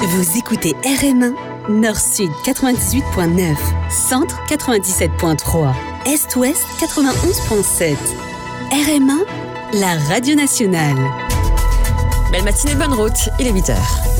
Vous écoutez RM1, Nord-Sud 98.9, Centre 97.3, Est-Ouest 91.7. RM1, la radio nationale. Belle matinée, bonne route, il est 8h.